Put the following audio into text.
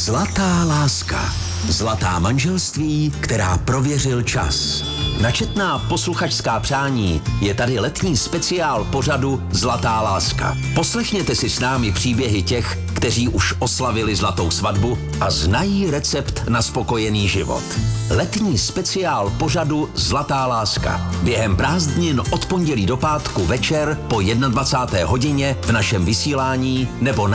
Zlatá láska. Zlatá manželství, která prověřil čas. Na četná posluchačská přání je tady letní speciál pořadu Zlatá láska. Poslechněte si s námi příběhy těch, kteří už oslavili zlatou svatbu a znají recept na spokojený život. Letní speciál pořadu Zlatá láska. Během prázdnin od pondělí do pátku večer po 21. hodině v našem vysílání nebo